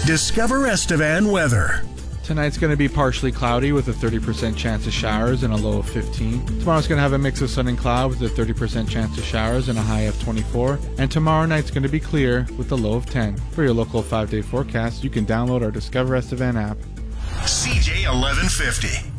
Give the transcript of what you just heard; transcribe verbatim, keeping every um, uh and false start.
Discover Estevan weather. Tonight's going to be partially cloudy with a thirty percent chance of showers and a low of fifteen. Tomorrow's going to have a mix of sun and cloud with a thirty percent chance of showers and a high of twenty-four. And tomorrow night's going to be clear with a low of ten. For your local five-day forecast, you can download our Discover Estevan app. C J eleven fifty.